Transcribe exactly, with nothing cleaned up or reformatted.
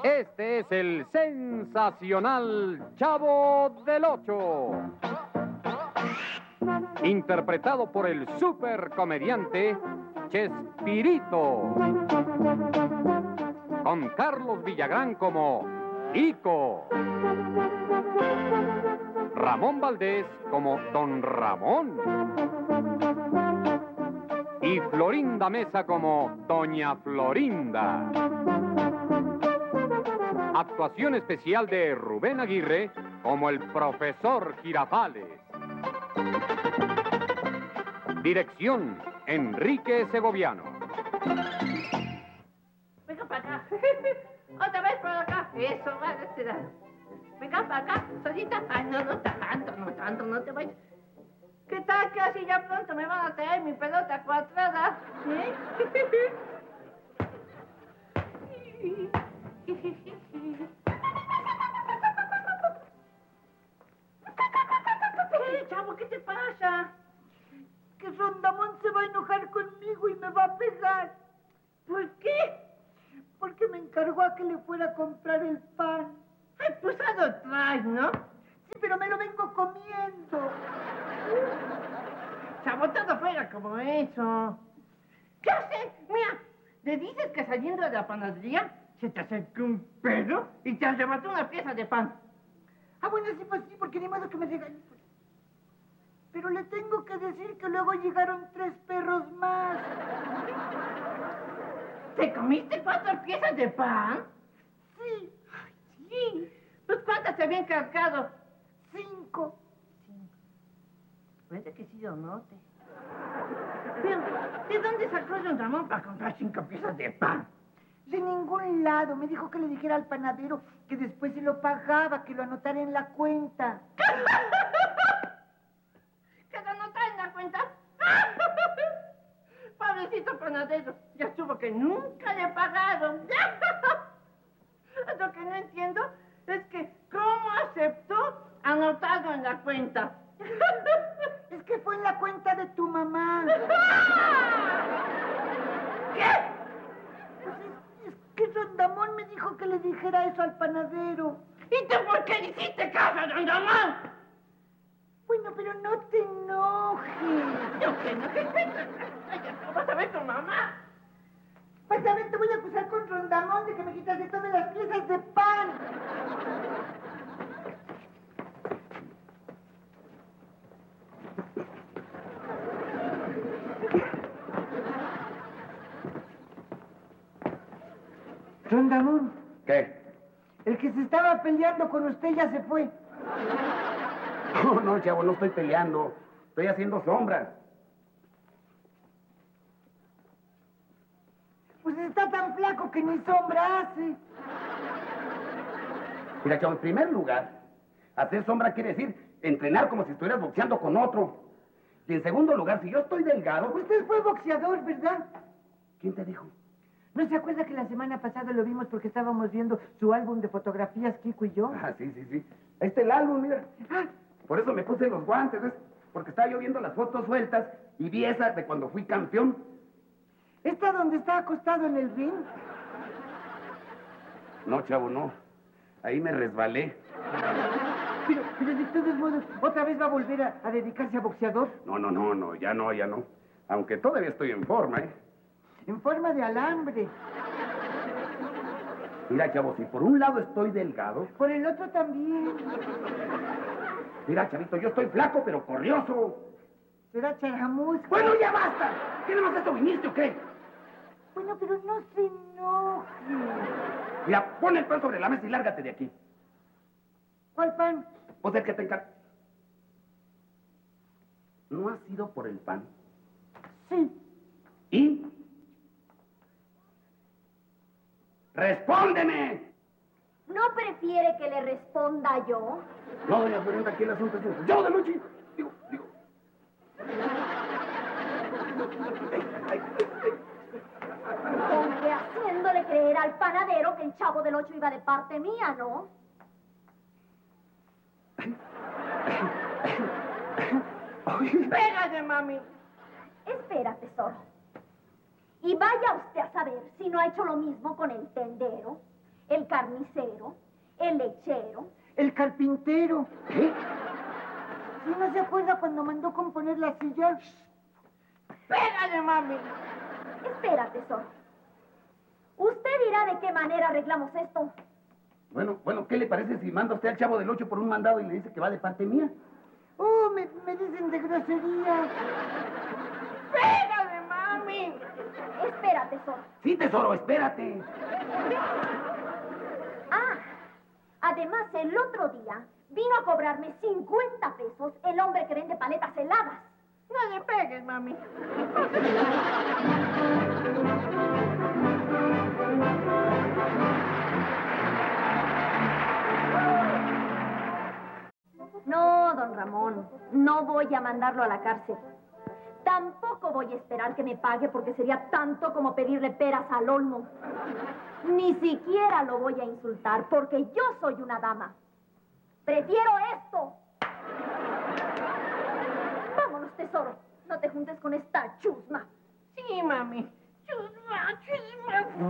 Este es el sensacional Chavo del Ocho, interpretado por el supercomediante Chespirito, con Carlos Villagrán como Ico, Ramón Valdés como Don Ramón y Florinda Mesa como Doña Florinda. Actuación especial de Rubén Aguirre como el profesor Girafales. Dirección, Enrique Segoviano. Venga para acá. Otra vez para acá. Eso, va de este lado. Venga para acá, solita. Ay, no, no tanto, no tanto, no te vayas. ¿Qué tal que así ya pronto me van a traer mi pelota cuadrada? ¿Eh? ¿Qué, chavo? ¿Qué te pasa? Que Rondamón se va a enojar conmigo y me va a pegar. ¿Por qué? Porque me encargó a que le fuera a comprar el pan. Ay, pues a lo traes, ¿no? Sí, pero me lo vengo comiendo. Chavo, todo fuera como eso. ¿Qué haces? Mira, le dices que saliendo de la panadería se te acercó un perro y te arrebató una pieza de pan. Ah, bueno, sí, pues sí, porque ni modo que me regañe. Pero le tengo que decir que luego llegaron tres perros más. ¿Te comiste cuatro piezas de pan? Sí. Ay, sí. Pues ¿cuántas te habían cargado? Cinco. Cinco. Puede que sí lo note. Pero, ¿de dónde sacó don Ramón para comprar cinco piezas de pan? De ningún lado. Me dijo que le dijera al panadero que después se lo pagaba, que lo anotara en la cuenta. ¿Que lo anotara en la cuenta? Pobrecito panadero. Ya estuvo que nunca le pagaron. Lo que no entiendo es que ¿cómo aceptó anotarlo en la cuenta? Es que fue en la cuenta de tu mamá. ¿Qué? Pues es, es que Rondamón me dijo que le dijera eso al panadero. ¿Y tú por qué le hiciste caso a don Ramón? Bueno, pero no te enojes. Yo que no, que vas a ver tu mamá. Pues a ver, te voy a acusar con Rondamón de que me quitas de todas las piezas de pan. Rondamón. ¿Qué? El que se estaba peleando con usted ya se fue. No, no, chavo, no estoy peleando. Estoy haciendo sombra. Pues está tan flaco que ni sombra hace. Mira, chavo, en primer lugar, hacer sombra quiere decir entrenar como si estuvieras boxeando con otro. Y en segundo lugar, si yo estoy delgado... Usted fue boxeador, ¿verdad? ¿Quién te dijo? ¿No se acuerda que la semana pasada lo vimos porque estábamos viendo su álbum de fotografías, Kiko y yo? Ah, sí, sí, sí. Ahí está el álbum, mira. Ah, Por eso me puse los guantes, ¿ves? Porque estaba yo viendo las fotos sueltas y vi esa de cuando fui campeón. ¿está donde está acostado en el ring? No, chavo, no. Ahí me resbalé. Pero, pero de todos modos, ¿otra vez va a volver a, a dedicarse a boxeador? No, no, no, no, ya no, ya no. Aunque todavía estoy en forma, ¿eh? En forma de alambre. Mira, chavo, si por un lado estoy delgado... Por el otro también. Mira, chavito, yo estoy flaco, pero corrioso. ¿Será charamusca? Bueno, ya basta. ¿Qué nomás esto viniste o qué? Bueno, pero no se enoje. Mira, pon el pan sobre la mesa y lárgate de aquí. ¿Cuál pan? Pues el que te encarga. ¿No has ido por el pan? Sí. ¿Y? ¡Respóndeme! ¿No prefiere que le responda yo? No, doña Florinda, aquí el asunto es eso. ¡Yo, de Luchi! Digo, digo. Con que haciéndole creer al panadero que el Chavo del Ocho iba de parte mía, ¿no? Pégale, mami. Espera, tesoro. Y vaya usted a saber si no ha hecho lo mismo con el tendero. el carnicero, el lechero. El carpintero. ¿Qué? ¿Sí no se acuerda cuando mandó componer la silla? ¡Pégale, mami! Espera, tesoro. Usted dirá de qué manera arreglamos esto. Bueno, bueno, ¿qué le parece si manda usted al Chavo del Ocho por un mandado y le dice que va de parte mía? Oh, me, me dicen de grosería. ¡Pégale, mami! Espera, tesoro. Sí, tesoro, espérate. Ah, además, el otro día vino a cobrarme cincuenta pesos el hombre que vende paletas heladas. No le pegues, mami. No, don Ramón, no voy a mandarlo a la cárcel. Tampoco voy a esperar que me pague porque sería tanto como pedirle peras al olmo. Ni siquiera lo voy a insultar porque yo soy una dama. Prefiero esto. Vámonos, tesoro. No te juntes con esta chusma. Sí, mami. Chusma, chusma.